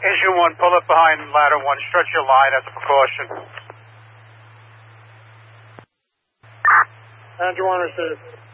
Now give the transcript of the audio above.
Engine 1, pull up behind ladder 1. Stretch your line as a precaution. Engine 1 received.